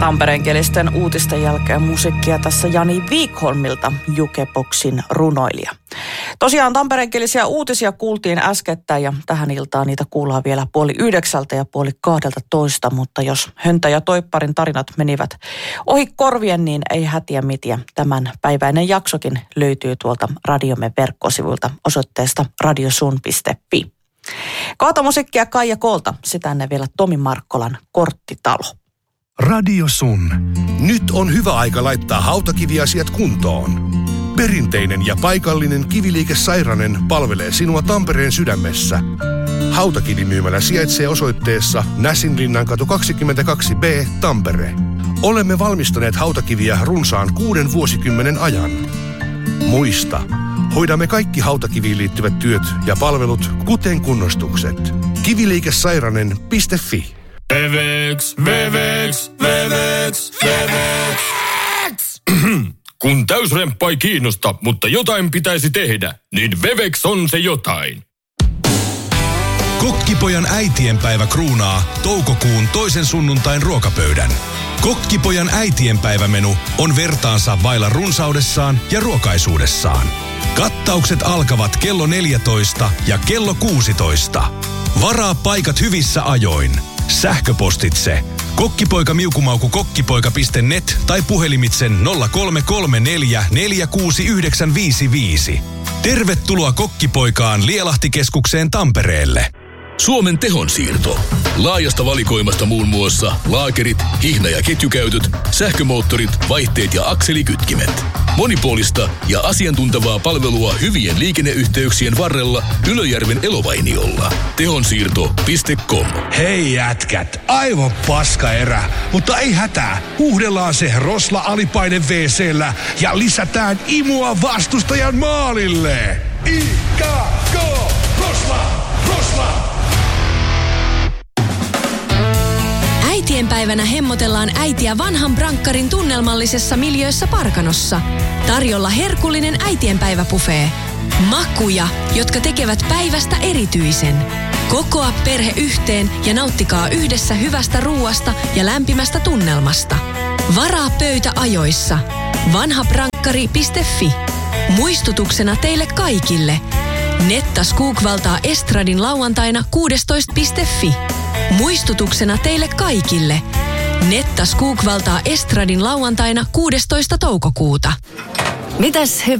Tampereenkielisten uutisten jälkeen musiikkia tässä Jani Wikholmilta, Jukeboxin runoilija. Tosiaan tampereenkielisiä uutisia kuultiin äskettäin ja tähän iltaan niitä kuullaan vielä 8:30 ja 11:30, mutta jos Höntä ja Toipparin tarinat menivät ohi korvien, niin ei hätiä mitiä. Tämän päiväinen jaksokin löytyy tuolta radiomme verkkosivuilta osoitteesta radiosun.fi. Kaatomusiikkia Kaija Koolta, sitä ennen vielä Tomi Markkolan Korttitalo. Radio Sun. Nyt on hyvä aika laittaa hautakiviasiat kuntoon. Perinteinen ja paikallinen Kiviliike Sairanen palvelee sinua Tampereen sydämessä. Hautakivimyymälä sijaitsee osoitteessa Näsinlinnankatu 22B, Tampere. Olemme valmistaneet hautakiviä runsaan 6 vuosikymmenen ajan. Muista, hoidamme kaikki hautakiviin liittyvät työt ja palvelut, kuten kunnostukset. Kiviliikesairanen.fi. Wevex. Kun täysremppa ei kiinnosta, mutta jotain pitäisi tehdä, niin Wevex on se jotain. Kokkipojan äitienpäivä kruunaa toukokuun 2. sunnuntain ruokapöydän. Kokkipojan äitienpäivämenu on vertaansa vailla runsaudessaan ja ruokaisuudessaan. Kattaukset alkavat kello 14 ja kello 16. Varaa paikat hyvissä ajoin. Sähköpostitse kokkipoikamiukumauku.kokkipoika.net tai puhelimitsen 0334 469955. Tervetuloa Kokkipoikaan Lielahtikeskukseen Tampereelle. Suomen tehonsiirto. Laajasta valikoimasta muun muassa laakerit, hihna- ja ketjukäytöt, sähkömoottorit, vaihteet ja akselikytkimet. Monipuolista ja asiantuntevaa palvelua hyvien liikenneyhteyksien varrella Ylöjärven Elovainiolla. Tehonsiirto.com. Hei jätkät, aivan paska erä, mutta ei hätää. Huuhdellaan se Rosla alipaine WC:llä ja lisätään imua vastustajan maalille. IKK Rosla! Äitienpäivänä hemmotellaan äitiä vanhan brankkarin tunnelmallisessa miljöössä Parkanossa. Tarjolla herkullinen äitienpäiväbuffet. Makuja, jotka tekevät päivästä erityisen. Kokoa perhe yhteen ja nauttikaa yhdessä hyvästä ruuasta ja lämpimästä tunnelmasta. Varaa pöytä ajoissa. vanhabrankkari.fi. Muistutuksena teille kaikille. Netta Skogvaltaa Estradin lauantaina 16.fi. Muistutuksena teille kaikille. Netta Skogvaltaa Estradin lauantaina 16. toukokuuta. Mitäs hyvä